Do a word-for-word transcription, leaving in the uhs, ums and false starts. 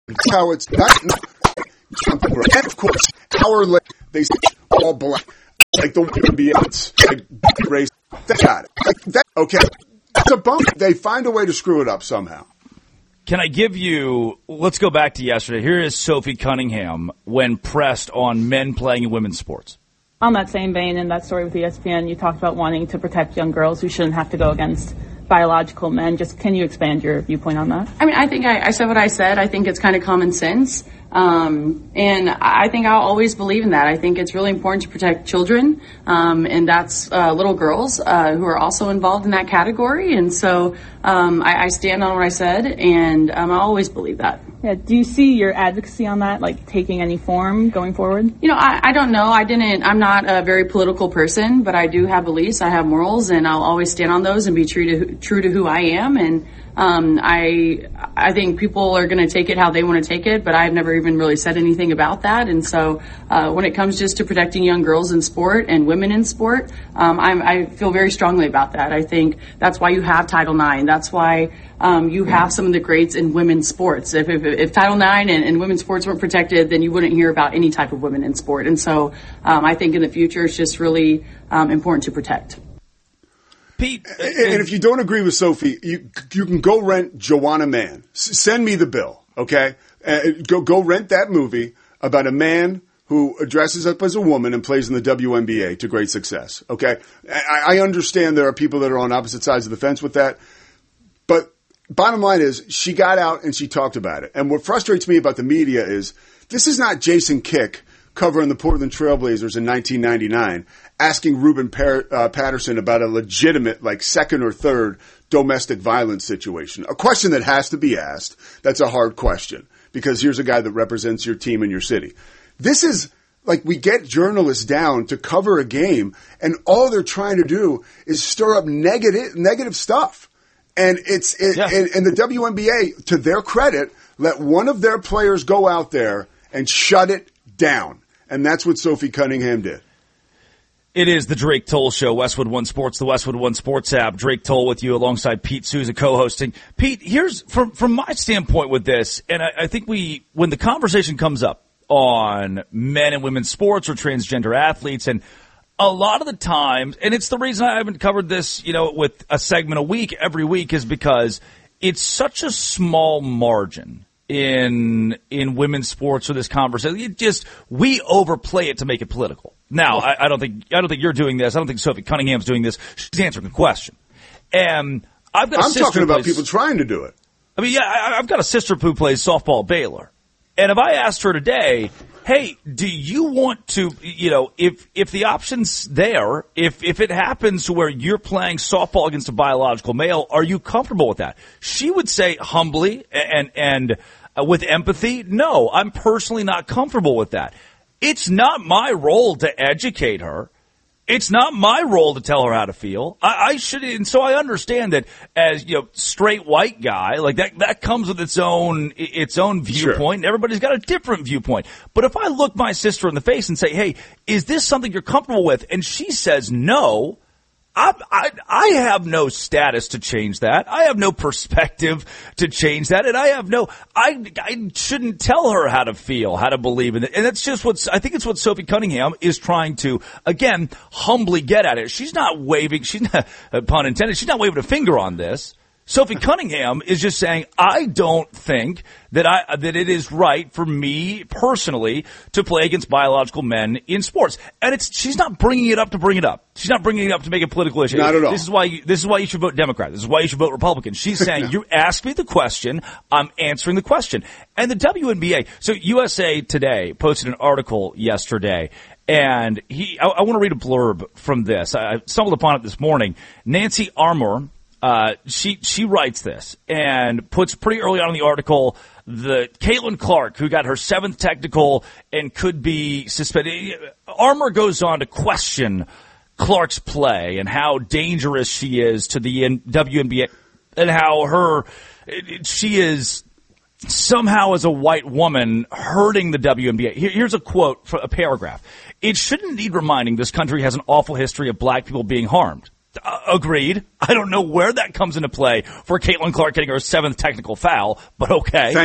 That's how it's done. And of course, hour later, they say all black. Like the women be it's like race. They got it. Like that, okay. It's a bump. They find a way to screw it up somehow. Can I give you, let's go back to yesterday. Here is Sophie Cunningham when pressed on men playing in women's sports. On that same vein, in that story with E S P N, you talked about wanting to protect young girls who shouldn't have to go against biological men. Just can you expand your viewpoint on that? I mean, I think I, I said what I said. I think it's kind of common sense. Um, and I think I'll always believe in that. I think it's really important to protect children. Um, and that's, uh, little girls, uh, who are also involved in that category. And so, um, I, I stand on what I said, and, um, I always believe that. Yeah. Do you see your advocacy on that, like, taking any form going forward? You know, I, I don't know. I didn't, I'm not a very political person, but I do have beliefs. I have morals, and I'll always stand on those and be true to, true to who I am. And, Um, I, I think people are going to take it how they want to take it, but I've never even really said anything about that. And so, uh, when it comes just to protecting young girls in sport and women in sport, um, I'm, I feel very strongly about that. I think that's why you have Title nine. That's why, um, you have some of the greats in women's sports. If, if, if Title nine and, and women's sports weren't protected, then you wouldn't hear about any type of women in sport. And so, um, I think in the future it's just really, um, important to protect. Pete, and, and if you don't agree with Sophie, you you can go rent Joanna Man. S- send me the bill, okay? Uh, go go rent that movie about a man who dresses up as a woman and plays in the W N B A to great success, okay? I, I understand there are people that are on opposite sides of the fence with that, but bottom line is she got out and she talked about it. And what frustrates me about the media is this is not Jason Kick covering the Portland Trailblazers in nineteen ninety-nine, asking Ruben per, uh, Patterson about a legitimate, like, second or third domestic violence situation. A question that has to be asked. That's a hard question, because here's a guy that represents your team in your city. This is, like, we get journalists down to cover a game, and all they're trying to do is stir up negative, negative stuff. And it's, it, yeah. and, and the W N B A, to their credit, let one of their players go out there and shut it down. And that's what Sophie Cunningham did. It is the Drake Toll Show, Westwood One Sports, the Westwood One Sports app. Drake Toll with you alongside Pete Souza co-hosting. Pete, here's, from, from my standpoint with this, and I, I think we, when the conversation comes up on men and women's sports or transgender athletes, and a lot of the times, and it's the reason I haven't covered this, you know, with a segment a week, every week, is because it's such a small margin in in women's sports for this conversation. It just, we overplay it to make it political. Now, I, I don't think I don't think you're doing this. I don't think Sophie Cunningham's doing this. She's answering the question. And I've got a I'm sister talking about plays, people trying to do it. I mean, yeah, I, I've got a sister who plays softball at Baylor. And if I asked her today, hey, do you want to, you know, if if the option's there, if if it happens to where you're playing softball against a biological male, are you comfortable with that? She would say humbly and and uh, with empathy, no, I'm personally not comfortable with that. It's not my role to educate her. It's not my role to tell her how to feel. I, I should, and so I understand that as, you know, straight white guy, like that, that comes with its own, its own viewpoint. Sure. Everybody's got a different viewpoint. But if I look my sister in the face and say, hey, is this something you're comfortable with? And she says no, I, I, I have no status to change that. I have no perspective to change that. And I have no, I, I shouldn't tell her how to feel, how to believe in it. And that's just what's, I think it's what Sophie Cunningham is trying to, again, humbly get at it. She's not waving, she's not, pun intended, she's not waving a finger on this. Sophie Cunningham is just saying, I don't think that I that it is right for me personally to play against biological men in sports. And it's she's not bringing it up to bring it up. She's not bringing it up to make a political issue. Not at all. This is why you, this is why you should vote Democrat. This is why you should vote Republican. She's saying, you asked me the question, I'm answering the question. And the W N B A, so U S A Today posted an article yesterday. And he, I, I want to read a blurb from this. I stumbled upon it this morning. Nancy Armour, Uh, she, she writes this and puts pretty early on in the article the Caitlin Clark, who got her seventh technical and could be suspended. Armour goes on to question Clark's play and how dangerous she is to the W N B A and how her, she is somehow as a white woman hurting the W N B A. Here, here's a quote, for a paragraph. It shouldn't need reminding this country has an awful history of black people being harmed. Uh, agreed. I don't know where that comes into play for Caitlin Clark getting her seventh technical foul, but okay.